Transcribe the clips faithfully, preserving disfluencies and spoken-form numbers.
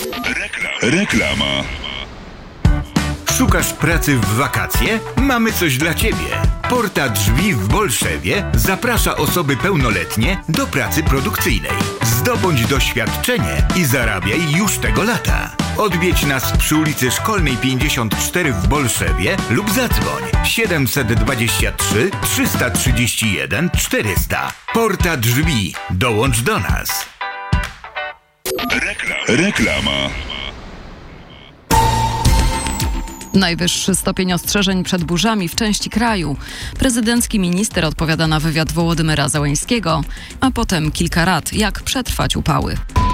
Reklama. Szukasz pracy w wakacje? Mamy coś dla Ciebie. Porta Drzwi w Bolszewie zaprasza osoby pełnoletnie do pracy produkcyjnej. Zdobądź doświadczenie i zarabiaj już tego lata. Odwiedź nas przy ulicy Szkolnej pięćdziesiąt cztery w Bolszewie lub zadzwoń siedemset dwadzieścia trzy trzysta trzydzieści jeden czterysta. Porta Drzwi. Dołącz do nas. Reklama. Najwyższy stopień ostrzeżeń przed burzami w części kraju. Prezydencki minister odpowiada na wywiad Wołodymyra Zełenskiego, a potem kilka rad, jak przetrwać upały.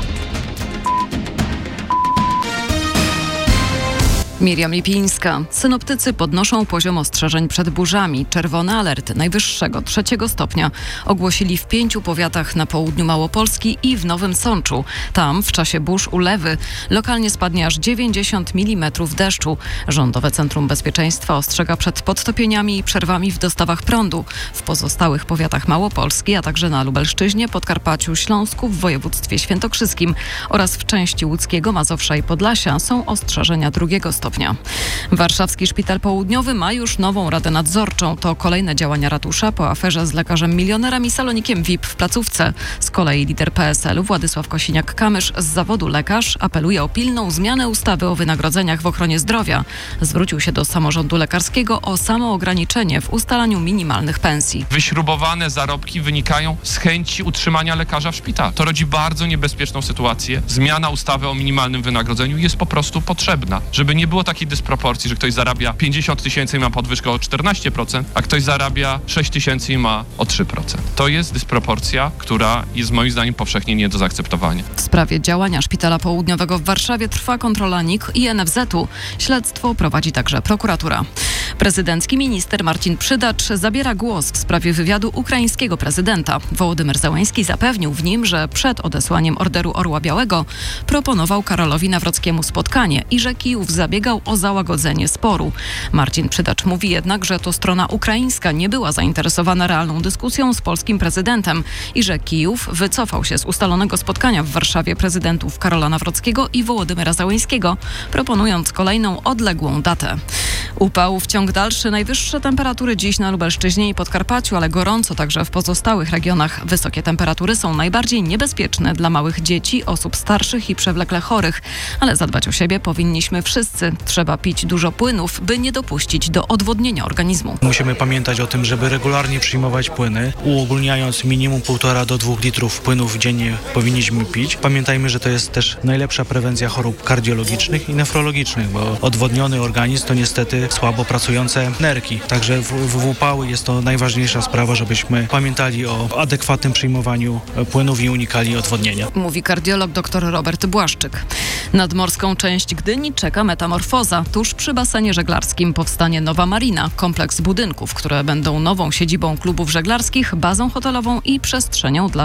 Miriam Lipińska. Synoptycy podnoszą poziom ostrzeżeń przed burzami. Czerwony alert najwyższego trzeciego stopnia ogłosili w pięciu powiatach na południu Małopolski i w Nowym Sączu. Tam w czasie burz ulewy lokalnie spadnie aż dziewięćdziesiąt milimetrów deszczu. Rządowe Centrum Bezpieczeństwa ostrzega przed podtopieniami i przerwami w dostawach prądu. W pozostałych powiatach Małopolski, a także na Lubelszczyźnie, Podkarpaciu, Śląsku, w województwie świętokrzyskim oraz w części łódzkiego, Mazowsza i Podlasia są ostrzeżenia drugiego stopnia. Warszawski Szpital Południowy ma już nową radę nadzorczą. To kolejne działania ratusza po aferze z lekarzem milionerem i salonikiem V I P w placówce. Z kolei lider P S L u Władysław Kosiniak-Kamysz z zawodu lekarz apeluje o pilną zmianę ustawy o wynagrodzeniach w ochronie zdrowia. Zwrócił się do samorządu lekarskiego o samoograniczenie w ustalaniu minimalnych pensji. Wyśrubowane zarobki wynikają z chęci utrzymania lekarza w szpitalu. To rodzi bardzo niebezpieczną sytuację. Zmiana ustawy o minimalnym wynagrodzeniu jest po prostu potrzebna, żeby nie było takiej dysproporcji, że ktoś zarabia pięćdziesiąt tysięcy i ma podwyżkę o czternaście procent, a ktoś zarabia sześć tysięcy i ma o trzy procent. To jest dysproporcja, która jest moim zdaniem powszechnie nie do zaakceptowania. W sprawie działania Szpitala Południowego w Warszawie trwa kontrola N I K i N F Z u. Śledztwo prowadzi także prokuratura. Prezydencki minister Marcin Przydacz zabiera głos w sprawie wywiadu ukraińskiego prezydenta. Wołodymyr Zełenski zapewnił w nim, że przed odesłaniem Orderu Orła Białego proponował Karolowi Nawrockiemu spotkanie i że Kijów zabiegał o załagodzenie sporu. Marcin Przydacz mówi jednak, że to strona ukraińska nie była zainteresowana realną dyskusją z polskim prezydentem i że Kijów wycofał się z ustalonego spotkania w Warszawie prezydentów Karola Nawrockiego i Wołodymyra Zełenskiego, proponując kolejną odległą datę. Upał w ciąg dalszy. Najwyższe temperatury dziś na Lubelszczyźnie i Podkarpaciu, ale gorąco także w pozostałych regionach. Wysokie temperatury są najbardziej niebezpieczne dla małych dzieci, osób starszych i przewlekle chorych. Ale zadbać o siebie powinniśmy wszyscy. Trzeba pić dużo płynów, by nie dopuścić do odwodnienia organizmu. Musimy pamiętać o tym, żeby regularnie przyjmować płyny. Uogólniając minimum półtora do dwóch litrów płynów dziennie powinniśmy pić. Pamiętajmy, że to jest też najlepsza prewencja chorób kardiologicznych i nefrologicznych, bo odwodniony organizm to niestety słabo pracujące nerki. Także w, w upały jest to najważniejsza sprawa, żebyśmy pamiętali o adekwatnym przyjmowaniu płynów i unikali odwodnienia. Mówi kardiolog dr Robert Błaszczyk. Nad morską część Gdyni czeka metamorfoza. Tuż przy basenie żeglarskim powstanie nowa marina, kompleks budynków, które będą nową siedzibą klubów żeglarskich, bazą hotelową i przestrzenią dla